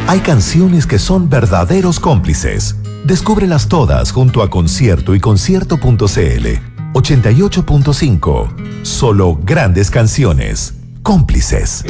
Hay canciones que son verdaderos cómplices. Descúbrelas todas junto a Concierto y Concierto.cl. 88.5. Solo grandes canciones. Cómplices.